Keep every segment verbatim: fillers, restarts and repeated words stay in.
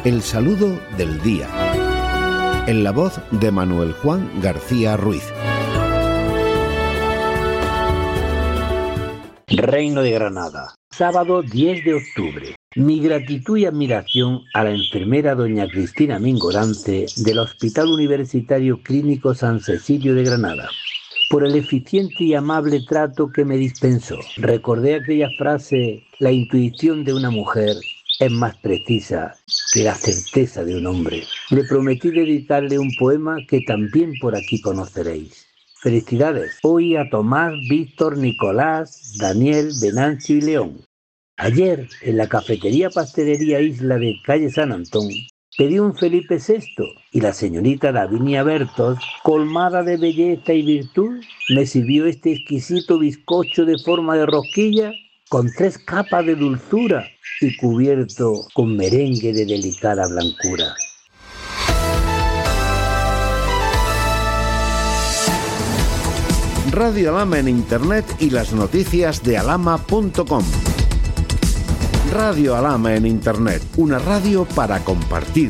El saludo del día. En la voz de Manuel Juan García Ruiz. Reino de Granada, sábado diez de octubre. Mi gratitud y admiración a la enfermera doña Cristina Mingorance del Hospital Universitario Clínico San Cecilio de Granada, por el eficiente y amable trato que me dispensó. Recordé aquella frase: la intuición de una mujer es más precisa que la certeza de un hombre. Le prometí dedicarle un poema que también por aquí conoceréis. Felicidades hoy a Tomás, Víctor, Nicolás, Daniel, Venancio y León. Ayer, en la cafetería Pastelería Isla de calle San Antón, pedí un Felipe sexto y la señorita Davinia Bertos, colmada de belleza y virtud, me sirvió este exquisito bizcocho de forma de rosquilla con tres capas de dulzura y cubierto con merengue de delicada blancura. Radio Alhama en Internet y las noticias de alhama punto com. Radio Alhama en Internet, una radio para compartir.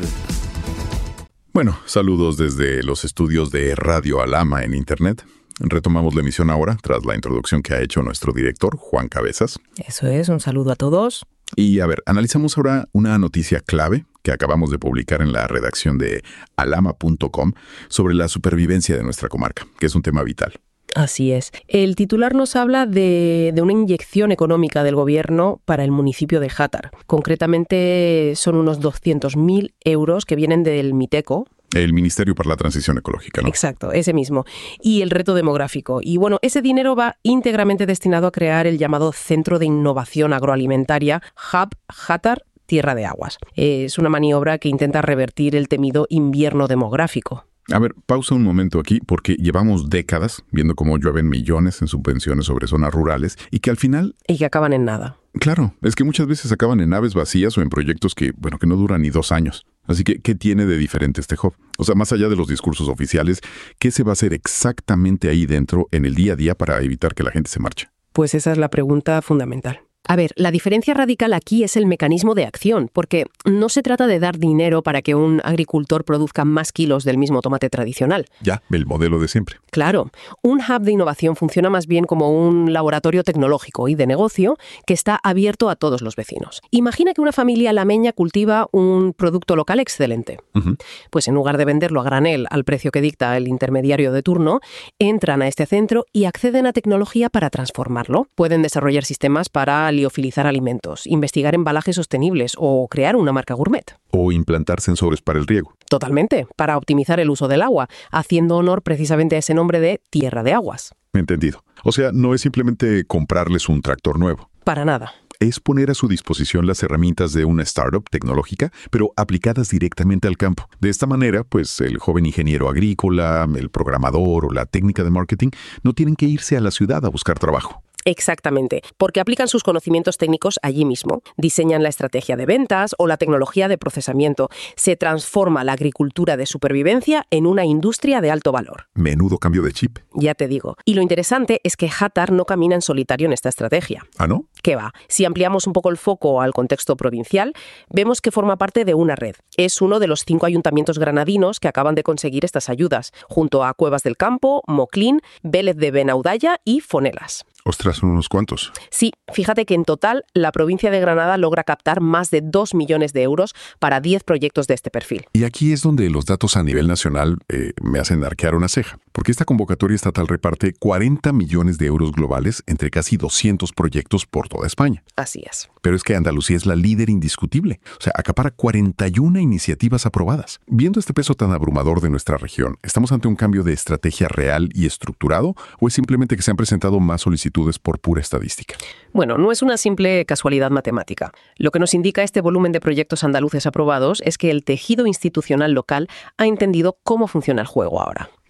Bueno, saludos desde los estudios de Radio Alhama en Internet. Retomamos la emisión ahora, tras la introducción que ha hecho nuestro director, Juan Cabezas. Eso es, un saludo a todos. Y a ver, analizamos ahora una noticia clave que acabamos de publicar en la redacción de alhama punto com sobre la supervivencia de nuestra comarca, que es un tema vital. Así es. El titular nos habla de, de una inyección económica del gobierno para el municipio de Játar. Concretamente son unos doscientos mil euros que vienen del Miteco. El Ministerio para la Transición Ecológica, ¿no? Exacto, ese mismo. Y el reto demográfico. Y bueno, ese dinero va íntegramente destinado a crear el llamado Centro de Innovación Agroalimentaria Hub Játar Tierra de Aguas. Es una maniobra que intenta revertir el temido invierno demográfico. A ver, pausa un momento aquí, porque llevamos décadas viendo cómo llueven millones en subvenciones sobre zonas rurales y que al final... Y que acaban en nada. Claro, es que muchas veces acaban en naves vacías o en proyectos que, bueno, que no duran ni dos años. Así que, ¿qué tiene de diferente este hub? O sea, más allá de los discursos oficiales, ¿qué se va a hacer exactamente ahí dentro en el día a día para evitar que la gente se marche? Pues esa es la pregunta fundamental. A ver, la diferencia radical aquí es el mecanismo de acción, porque no se trata de dar dinero para que un agricultor produzca más kilos del mismo tomate tradicional. Ya, el modelo de siempre. Claro, un hub de innovación funciona más bien como un laboratorio tecnológico y de negocio que está abierto a todos los vecinos. Imagina que una familia alameña cultiva un producto local excelente. Uh-huh. Pues en lugar de venderlo a granel al precio que dicta el intermediario de turno, entran a este centro y acceden a tecnología para transformarlo. Pueden desarrollar sistemas para liofilizar alimentos, investigar embalajes sostenibles o crear una marca gourmet. O implantar sensores para el riego. Totalmente, para optimizar el uso del agua, haciendo honor precisamente a ese nombre de Tierra de Aguas. Entendido. O sea, no es simplemente comprarles un tractor nuevo. Para nada. Es poner a su disposición las herramientas de una startup tecnológica, pero aplicadas directamente al campo. De esta manera, pues el joven ingeniero agrícola, el programador o la técnica de marketing no tienen que irse a la ciudad a buscar trabajo. Exactamente, porque aplican sus conocimientos técnicos allí mismo. Diseñan la estrategia de ventas o la tecnología de procesamiento. Se transforma la agricultura de supervivencia en una industria de alto valor. Menudo cambio de chip. Ya te digo. Y lo interesante es que Játar no camina en solitario en esta estrategia. ¿Ah, no? ¿Qué va? Si ampliamos un poco el foco al contexto provincial, vemos que forma parte de una red. Es uno de los cinco ayuntamientos granadinos que acaban de conseguir estas ayudas, junto a Cuevas del Campo, Moclín, Vélez de Benaudalla y Fonelas. Ostras, son unos cuantos. Sí, fíjate que en total la provincia de Granada logra captar más de dos millones de euros para diez proyectos de este perfil. Y aquí es donde los datos a nivel nacional eh, me hacen arquear una ceja, porque esta convocatoria estatal reparte cuarenta millones de euros globales entre casi doscientos proyectos por toda España. Así es. Pero es que Andalucía es la líder indiscutible. O sea, acapara cuarenta y una iniciativas aprobadas. Viendo este peso tan abrumador de nuestra región, ¿estamos ante un cambio de estrategia real y estructurado o es simplemente que se han presentado más solicitudes por pura estadística? Bueno, no es una simple casualidad matemática. Lo que nos indica este volumen de proyectos andaluces aprobados es que el tejido institucional local ha entendido cómo funciona el juego ahora. Claro,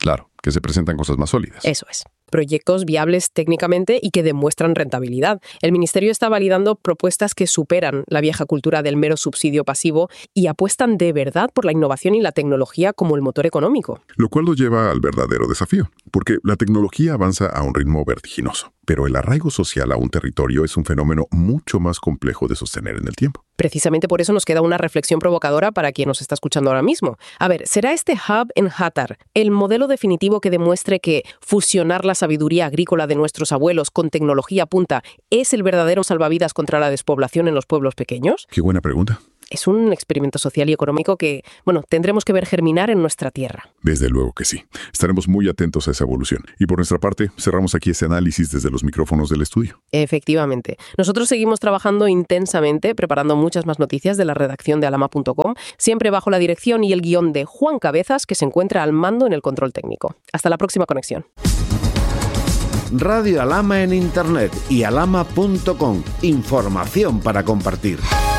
que se presentan cosas más sólidas. Eso es. Proyectos viables técnicamente y que demuestran rentabilidad. El Ministerio está validando propuestas que superan la vieja cultura del mero subsidio pasivo y apuestan de verdad por la innovación y la tecnología como el motor económico. Lo cual nos lleva al verdadero desafío, porque la tecnología avanza a un ritmo vertiginoso, pero el arraigo social a un territorio es un fenómeno mucho más complejo de sostener en el tiempo. Precisamente por eso nos queda una reflexión provocadora para quien nos está escuchando ahora mismo. A ver, ¿será este hub en Játar el modelo definitivo que demuestre que fusionar la sabiduría agrícola de nuestros abuelos con tecnología punta es el verdadero salvavidas contra la despoblación en los pueblos pequeños? Qué buena pregunta. Es un experimento social y económico que, bueno, tendremos que ver germinar en nuestra tierra. Desde luego que sí. Estaremos muy atentos a esa evolución. Y por nuestra parte, cerramos aquí ese análisis desde los micrófonos del estudio. Efectivamente. Nosotros seguimos trabajando intensamente, preparando muchas más noticias de la redacción de alama punto com, siempre bajo la dirección y el guión de Juan Cabezas, que se encuentra al mando en el control técnico. Hasta la próxima conexión. Radio Alama en Internet y alama punto com. Información para compartir.